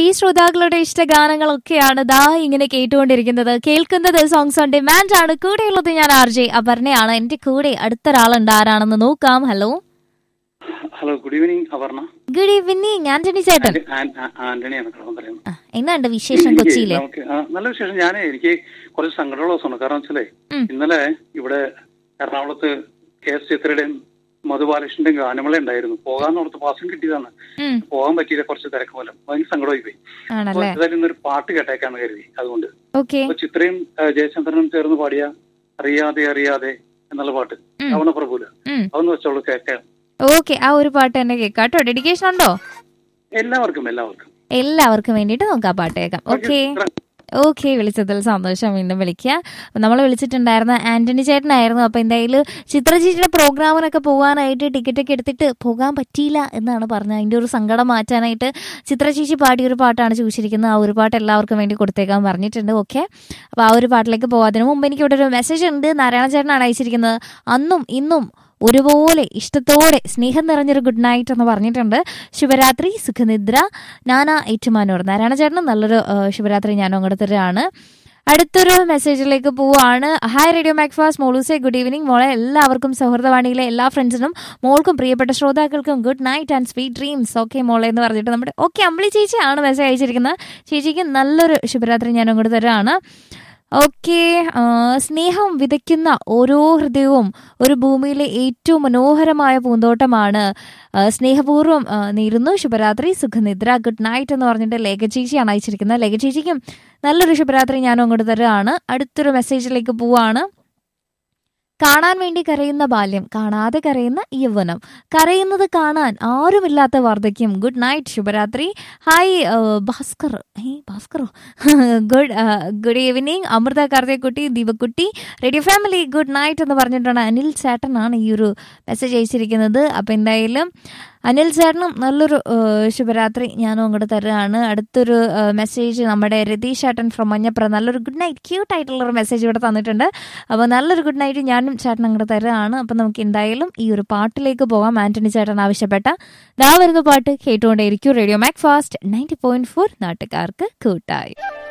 പ്രിയ ശ്രോതാക്കളുടെ ഇഷ്ടഗാനങ്ങളൊക്കെയാണ് ദാ ഇങ്ങനെ കേട്ടുകൊണ്ടിരിക്കുന്നത്. കേൾക്കുന്നത് സോങ്സ് ഓൺ ഡിമാൻഡ് ആണ്. കൂടെയുള്ളത് ഞാൻ RJ അപർണയാണ്. എന്റെ കൂടെ അടുത്തൊരാളുണ്ട്. ആരാണെന്ന് നോക്കാം. Hello hello, good evening Aparna. Good evening Antony ചേട്ടൻ. ആന്റണിയാണ് പറയുന്നത്. എന്നാണ്ട് വിശേഷം കൊച്ചിയിലെ? നല്ല വിശേഷം. എനിക്ക് കുറച്ച് സങ്കടമുള്ള ദിവസമാണ്. കാരണം വെച്ചാലേ ഇന്നലെ ഇവിടെ എറണാകുളത്ത് KS ചിത്രയുടെയും മധുബാലകൃഷ്ണന്റെയും ഗാനമേള ഉണ്ടായിരുന്നു. പോകാന്ന് ഓർത്ത് പാസം കിട്ടിയതാണ്. പോകാൻ പറ്റിയില്ല, കുറച്ച് തിരക്ക് മൂലം. ഭയങ്കര സങ്കടമായി പോയി. എന്തായാലും ഇന്നൊരു പാട്ട് കേട്ടേക്കാന്ന് കരുതി. അതുകൊണ്ട് ചിത്രയും ജയചന്ദ്രനും ചേർന്ന് പാടിയ അറിയാതെ അറിയാതെ എന്നുള്ള പാട്ട് ശ്രാവണപ്രഭുല അതൊന്ന് വെച്ചോളൂ, കേൾക്കാം. ഓക്കെ, ആ ഒരു പാട്ട് തന്നെ കേൾക്കാട്ടോ. ഡെഡിക്കേഷൻ ഉണ്ടോ? എല്ലാവർക്കും വേണ്ടിട്ട് നമുക്ക് ആ പാട്ട് കേൾക്കാം. ഓക്കെ, വിളിച്ചതിൽ സന്തോഷം. വീണ്ടും വിളിക്കുക. നമ്മൾ വിളിച്ചിട്ടുണ്ടായിരുന്ന ആന്റണി ചേട്ടനായിരുന്നു. അപ്പൊ എന്തായാലും ചിത്രചേച്ചിയുടെ പ്രോഗ്രാമിനൊക്കെ പോകാനായിട്ട് ടിക്കറ്റൊക്കെ എടുത്തിട്ട് പോകാൻ പറ്റിയില്ല എന്നാണ് പറഞ്ഞത്. അതിന്റെ ഒരു സങ്കടം മാറ്റാനായിട്ട് ചിത്രചേച്ചി പാടിയൊരു പാട്ടാണ് ചോദിച്ചിരിക്കുന്നത്. ആ ഒരു പാട്ട് എല്ലാവർക്കും വേണ്ടി കൊടുത്തേക്കാൻ പറഞ്ഞിട്ടുണ്ട്. ഓക്കെ, അപ്പൊ ആ ഒരു പാട്ടിലേക്ക് പോകാതിന് മുമ്പ് എനിക്ക് ഇവിടെ ഒരു മെസ്സേജ് ഉണ്ട്. നാരായണ ചേട്ടനാണ് അയച്ചിരിക്കുന്നത്. അന്നും ഇന്നും ഒരുപോലെ ഇഷ്ടത്തോടെ സ്നേഹം നിറഞ്ഞൊരു ഗുഡ് നൈറ്റ് എന്ന് പറഞ്ഞിട്ടുണ്ട്. ശുഭരാത്രി, സുഖനിദ്ര, നാനാ ഏറ്റുമാനൂർ. നാരായണ ചേട്ടന് നല്ലൊരു ശുഭരാത്രി ഞാനും അങ്ങോട്ട് തരാണ്. അടുത്തൊരു മെസ്സേജിലേക്ക് പോവാണ്. Hi radio Macfast മോളൂസെ, good evening മോളെ. എല്ലാവർക്കും സൗഹൃദവാണിയിലെ എല്ലാ ഫ്രണ്ട്സിനും മോൾക്കും പ്രിയപ്പെട്ട ശ്രോതാക്കൾക്കും good night and sweet dreams. Okay മോളെ എന്ന് പറഞ്ഞിട്ട് നമ്മുടെ അമ്പിളി ചേച്ചിയാണ് മെസ്സേജ് അയച്ചിരിക്കുന്നത്. ചേച്ചിക്ക് നല്ലൊരു ശുഭരാത്രി ഞാൻ അങ്ങോട്ട് തരാണ്. ഓക്കെ, സ്നേഹം വിതയ്ക്കുന്ന ഓരോ ഹൃദയവും ഒരു ഭൂമിയിലെ ഏറ്റവും മനോഹരമായ പൂന്തോട്ടമാണ്. സ്നേഹപൂർവ്വം നേരുന്നു ശുഭരാത്രി, സുഖനിദ്ര, ഗുഡ് നൈറ്റ് എന്ന് പറഞ്ഞിട്ട് ലേഖ ചേച്ചിയാണ് അയച്ചിരിക്കുന്നത്. ലേഖ ചേച്ചിക്കും നല്ലൊരു ശുഭരാത്രി ഞാനും അങ്ങോട്ട് തരുകയാണ്. അടുത്തൊരു മെസ്സേജിലേക്ക് പോവാണ്. കാണാൻ വേണ്ടി കരയുന്ന ബാല്യം, കാണാതെ കരയുന്ന യൗവനം, കരയുന്നത് കാണാൻ ആരുമില്ലാത്ത വാർദ്ധക്യം. ഗുഡ് നൈറ്റ്, ശുഭരാത്രി. Hi Bhaskar. ഭാസ്കറോ? Good evening Amrita, കാർത്തികക്കുട്ടി, ദീപക്കുട്ടി, radio family, good night എന്ന് പറഞ്ഞിട്ടാണ് അനിൽ ചേട്ടനാണ് ഈ ഒരു മെസ്സേജ് അയച്ചിരിക്കുന്നത്. അപ്പം എന്തായാലും അനിൽ ചേട്ടനും നല്ലൊരു ശുഭരാത്രി ഞാനും അങ്ങോട്ട് തരുകയാണ്. അടുത്തൊരു മെസ്സേജ് നമ്മുടെ രതീഷ് ചേട്ടൻ ഫ്രം മഞ്ഞപ്ര, നല്ലൊരു ഗുഡ് നൈറ്റ്, ക്യൂട്ട് ആയിട്ടുള്ളൊരു മെസ്സേജ് ഇവിടെ തന്നിട്ടുണ്ട്. അപ്പോൾ നല്ലൊരു ഗുഡ് നൈറ്റ് ഞാനും ചേട്ടൻ അങ്ങോട്ട് തരുകയാണ്. അപ്പം നമുക്ക് എന്തായാലും ഈ ഒരു പാട്ടിലേക്ക് പോകാം. ആന്റണി ചേട്ടൻ ആവശ്യപ്പെട്ട ദാ വരുന്ന പാട്ട് കേട്ടുകൊണ്ടേയിരിക്കും. റേഡിയോ മാക്ഫാസ്റ്റ് 90.4 നാട്ടുകാർക്ക് കൂട്ടായി.